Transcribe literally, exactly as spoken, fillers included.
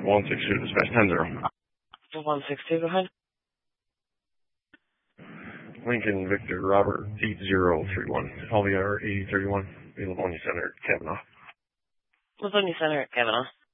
one six two, dispatch ten zero. one six two, go ahead. Lincoln Victor Robert eight zero three one. L V R eighty thirty-one. Livonia Center, Kavanaugh. Livonia Center at Kavanaugh.